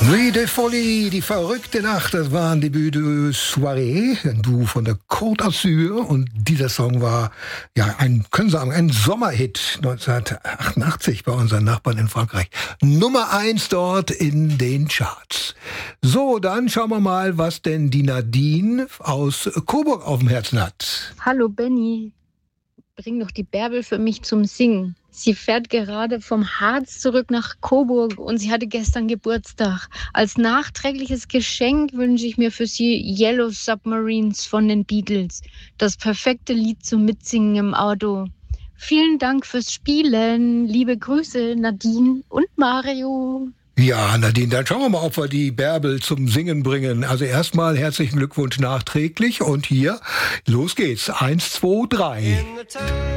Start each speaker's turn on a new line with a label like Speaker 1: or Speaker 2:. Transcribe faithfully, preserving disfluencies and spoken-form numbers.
Speaker 1: Nuit de Folie, die verrückte Nacht, das war ein Debüt de Soirée, ein Duo von der Côte d'Azur, und dieser Song war, ja, ein, können Sie sagen, ein Sommerhit neunzehnhundertachtundachtzig bei unseren Nachbarn in Frankreich. Nummer eins dort in den Charts. So, dann schauen wir mal, was denn die Nadine aus Coburg auf dem Herzen hat.
Speaker 2: Hallo Benny, bring doch die Bärbel für mich zum Singen. Sie fährt gerade vom Harz zurück nach Coburg und sie hatte gestern Geburtstag. Als nachträgliches Geschenk wünsche ich mir für sie Yellow Submarines von den Beatles. Das perfekte Lied zum Mitsingen im Auto. Vielen Dank fürs Spielen. Liebe Grüße, Nadine und Mario.
Speaker 1: Ja, Nadine, dann schauen wir mal, ob wir die Bärbel zum Singen bringen. Also erstmal herzlichen Glückwunsch nachträglich und hier, los geht's. Eins, zwei, drei.